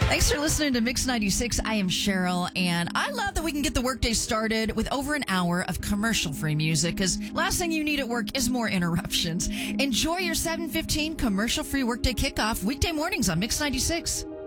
Thanks for listening to Mix 96. I am Cheryl, and I love that we can get the workday started with over an hour of commercial-free music, because last thing you need at work is more interruptions. Enjoy your 7:15 commercial-free workday kickoff weekday mornings on Mix 96.